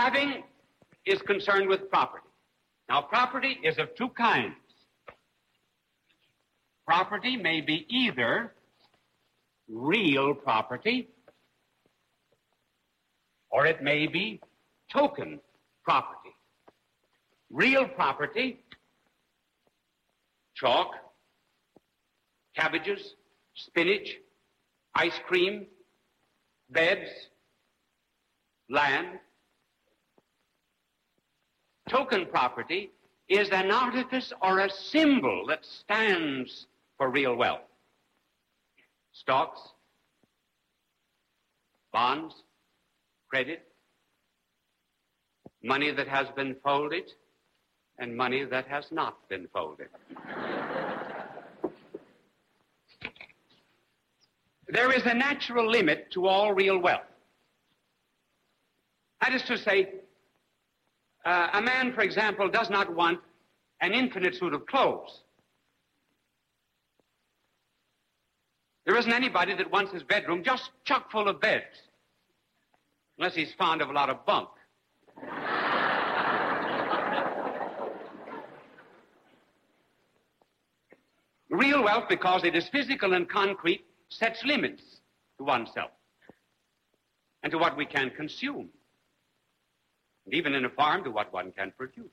Having is concerned with property. Now, property is of two kinds. Property may be either real property, or it may be token property. Real property, chalk, cabbages, spinach, ice cream, beds, land. Token property is an artifice or a symbol that stands for real wealth. Stocks, bonds, credit, money that has been folded, and money that has not been folded. There is a natural limit to all real wealth. That is to say, a man, for example, does not want an infinite suit of clothes. There isn't anybody that wants his bedroom just chock full of beds, unless he's fond of a lot of bunk. Real wealth, because it is physical and concrete, sets limits to oneself and to what we can consume, and even in a farm to what one can produce.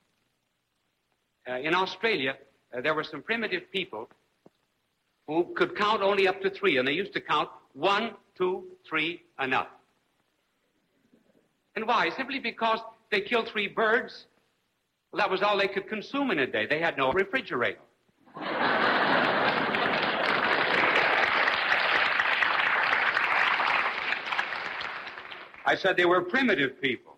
In Australia, there were some primitive people who could count only up to 3, and they used to count 1, 2, 3, enough. And why? Simply because they killed 3 birds. Well, that was all they could consume in a day. They had no refrigerator. I said they were primitive people.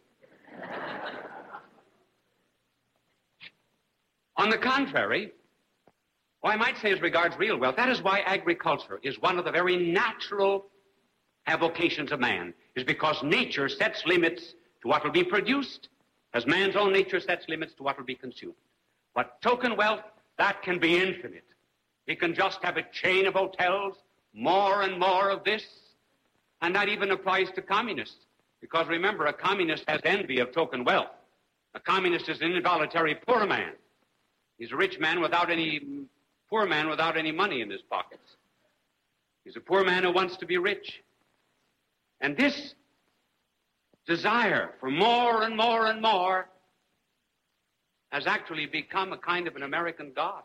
On the contrary, I might say as regards real wealth, that is why agriculture is one of the very natural avocations of man, is because nature sets limits to what will be produced, as man's own nature sets limits to what will be consumed. But token wealth, that can be infinite. We can just have a chain of hotels, more and more of this, and that even applies to communists. Because remember, a communist has envy of token wealth. A communist is an involuntary poor man. He's a rich man without any, poor man without any money in his pockets. He's a poor man who wants to be rich. And this desire for more and more and more has actually become a kind of an American god.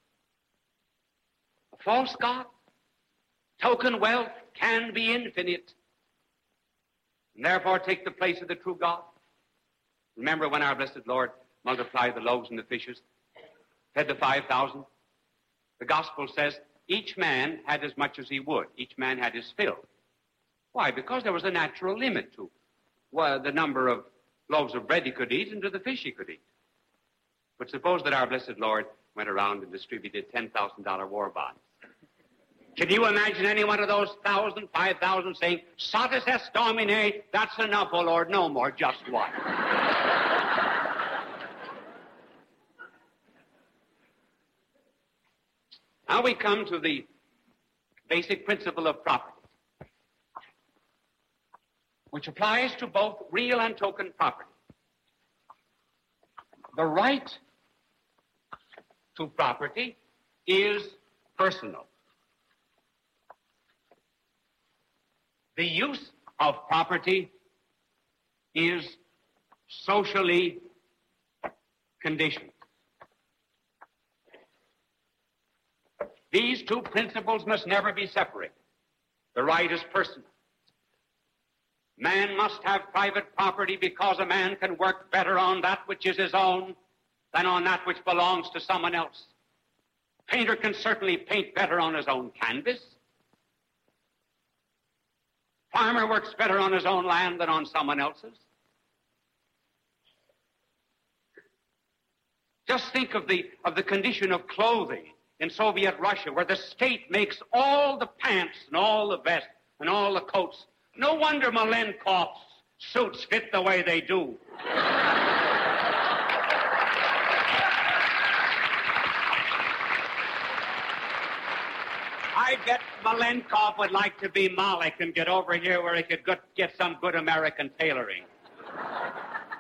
A false god. Token wealth can be infinite, and therefore take the place of the true God. Remember when our blessed Lord multiplied the loaves and the fishes, fed the 5,000? The gospel says each man had as much as he would. Each man had his fill. Why? Because there was a natural limit to the number of loaves of bread he could eat and to the fish he could eat. But suppose that our blessed Lord went around and distributed $10,000 war bonds. Can you imagine any one of those 1,000, 5,000 saying, "Satis est Domine, that's enough, O Lord, no more, just one"? Now we come to the basic principle of property, which applies to both real and token property. The right to property is personal. The use of property is socially conditioned. These two principles must never be separated. The right is personal. Man must have private property because a man can work better on that which is his own than on that which belongs to someone else. Painter can certainly paint better on his own canvas. Farmer works better on his own land than on someone else's. Just think of the condition of clothing in Soviet Russia, where the state makes all the pants and all the vests and all the coats. No wonder Malenkov's suits fit the way they do. I bet Malenkov would like to be Malik and get over here where he could get some good American tailoring.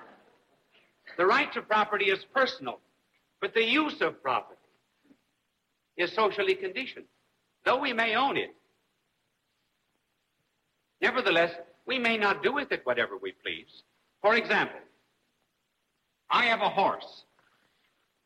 The right to property is personal, but the use of property is socially conditioned. Though we may own it, nevertheless, we may not do with it whatever we please. For example, I have a horse.